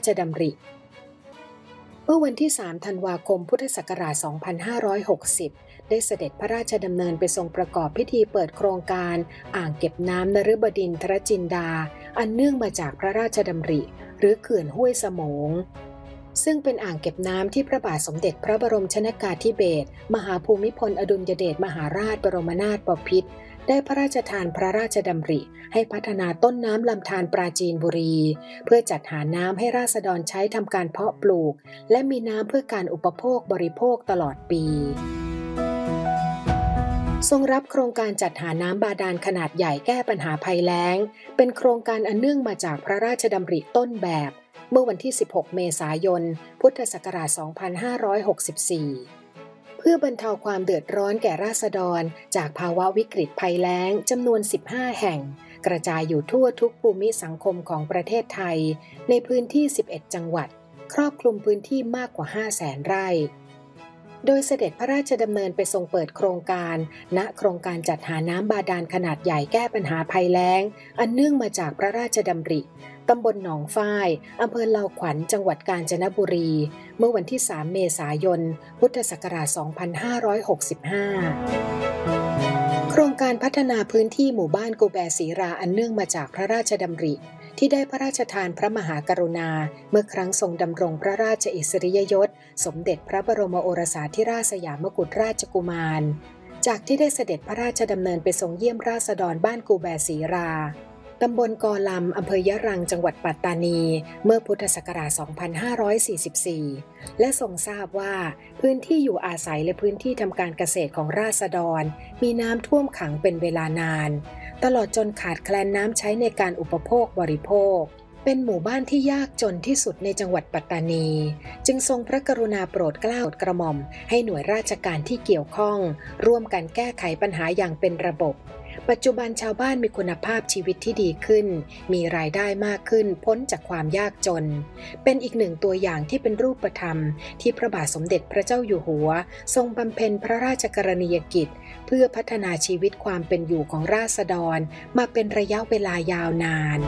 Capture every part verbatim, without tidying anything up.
ชดำริเมื่อวันที่สามธันวาคมพุทธศักราชสองพันห้าร้อยหกสิบได้เสด็จพระราชดำเนินไปทรงประกอบพิธีเปิดโครงการอ่างเก็บน้ำนฤบดินทรจินดาอันเนื่องมาจากพระราชดำริหรือเขื่อนห้วยสมงซึ่งเป็นอ่างเก็บน้ำที่พระบาทสมเด็จพระบรมชนกาธิเบศรมหาภูมิพลอดุลยเดชมหาราชบรมนาถบพิตรได้พระราชทานพระราชดำริให้พัฒนาต้นน้ำลำธารปราจีนบุรีเพื่อจัดหาน้ำให้ราษฎรใช้ทำการเพาะปลูกและมีน้ำเพื่อการอุปโภคบริโภคตลอดปีทรงรับโครงการจัดหาน้ำบาดาลขนาดใหญ่แก้ปัญหาภัยแล้งเป็นโครงการอันเนื่องมาจากพระราชดำริต้นแบบเมื่อวันที่สิบหกเมษายนพุทธศักราชสองพันห้าร้อยหกสิบสี่เพื่อบรรเทาความเดือดร้อนแก่ราษฎรจากภาวะวิกฤตภัยแล้งจำนวนสิบห้าแห่งกระจายอยู่ทั่วทุกภูมิสังคมของประเทศไทยในพื้นที่สิบเอ็ดจังหวัดครอบคลุมพื้นที่มากกว่าห้าแสนไร่โดยเสด็จพระราชดำเนินไปทรงเปิดโครงการณโครงการจัดหาน้ำบาดาลขนาดใหญ่แก้ปัญหาภัยแล้งอันเนื่องมาจากพระราชดำริตำบลหนองฝ้ายอำเภอเลาขวัญจังหวัดกาญจนบุรีเมื่อวันที่สามเมษายนพุทธศักราชสองพันห้าร้อยหกสิบห้าโครงการพัฒนาพื้นที่หมู่บ้านกูแบศรีราอันเนื่องมาจากพระราชดำริที่ได้พระราชทานพระมหากรุณาเมื่อครั้งทรงดำรงพระราชอิสริยยศสมเด็จพระบรมโอรสาธิราชสยามกุฎราชกุมารจากที่ได้เสด็จพระราชดำเนินไปทรงเยี่ยมราษฎรบ้านกูแบศรีราตำบลกอลำอำเภอยะรังจังหวัดปัตตานีเมื่อพุทธศักราชสองพันห้าร้อยสี่สิบสี่และทรงทราบว่าพื้นที่อยู่อาศัยและพื้นที่ทำการเกษตรของราษฎรมีน้ำท่วมขังเป็นเวลานานตลอดจนขาดแคลนน้ำใช้ในการอุปโภคบริโภคเป็นหมู่บ้านที่ยากจนที่สุดในจังหวัดปัตตานีจึงทรงพระกรุณาโปรดเกล้าโปรดกระหม่อมให้หน่วยราชการที่เกี่ยวข้องร่วมกันแก้ไขปัญหาอย่างเป็นระบบปัจจุบันชาวบ้านมีคุณภาพชีวิตที่ดีขึ้นมีรายได้มากขึ้นพ้นจากความยากจนเป็นอีกหนึ่งตัวอย่างที่เป็นรูปธรรมที่พระบาทสมเด็จพระเจ้าอยู่หัวทรงบำเพ็ญพระราชกรณียกิจเพื่อพัฒนาชีวิตความเป็นอยู่ของราษฎรมาเป็นระยะเวลายาวนาน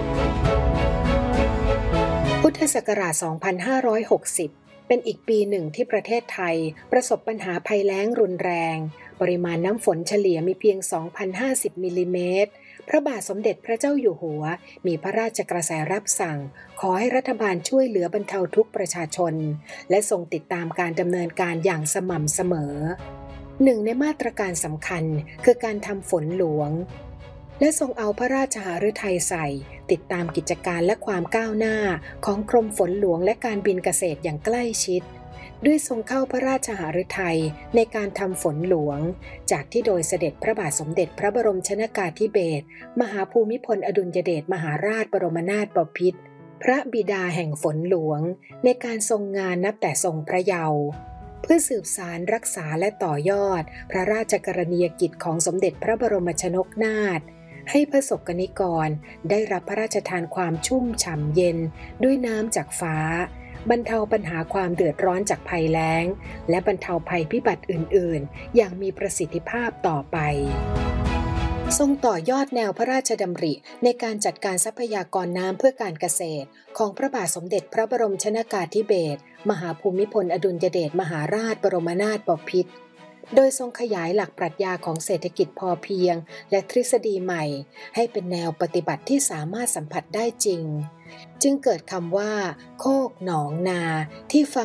พุทธศักราชสองพันห้าร้อยหกสิบเป็นอีกปีหนึ่งที่ประเทศไทยประสบปัญหาภัยแล้งรุนแรงปริมาณน้ำฝนเฉลี่ยมีเพียง สองพันห้าสิบ มิลลิเมตรพระบาทสมเด็จพระเจ้าอยู่หัวมีพระราชกระแสรับสั่งขอให้รัฐบาลช่วยเหลือบรรเทาทุกข์ประชาชนและทรงติดตามการดำเนินการอย่างสม่ำเสมอหนึ่งในมาตรการสำคัญคือการทำฝนหลวงและทรงเอาพระราชหฤทัยใส่ติดตามกิจการและความก้าวหน้าของกรมฝนหลวงและการบินเกษตรอย่างใกล้ชิดด้วยทรงเข้าพระราชหฤทัยในการทำฝนหลวงจากที่โดยเสด็จพระบาทสมเด็จพระบรมชนกาธิเบศรมหาภูมิพลอดุลยเดชมหาราชบรมนาถบพิตรพระบิดาแห่งฝนหลวงในการทรงงานนับแต่ทรงพระเยาว์เพื่อสืบสานรักษาและต่อยอดพระราชกรณียกิจของสมเด็จพระบรมชนกนาถให้ประสบกนิกรได้รับพระราชทานความชุ่มฉ่ำเย็นด้วยน้ำจากฟ้าบรรเทาปัญหาความเดือดร้อนจากภัยแล้งและบรรเทาภัยพิบัติอื่นๆอย่างมีประสิทธิภาพต่อไปทรงต่อยอดแนวพระราชดำริในการจัดการทรัพยากรน้ำเพื่อการเกษตรของพระบาทสมเด็จพระบรมชนกาธิเบศรมหาภูมิพลอดุลยเดชมหาราชบรมนาถบพิตรโดยทรงขยายหลักปรัชญาของเศรษฐกิจพอเพียงและทฤษฎีใหม่ให้เป็นแนวปฏิบัติที่สามารถสัมผัสได้จริงจึงเกิดคำว่าโคกหนองนาที่ฟัง